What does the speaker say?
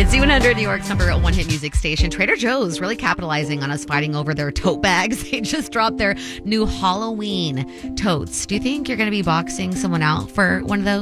It's Z100, New York's number one hit music station. Trader Joe's really capitalizing on us fighting over their tote bags. They just dropped their new Halloween totes. Do you think you're going to be boxing someone out for one of those?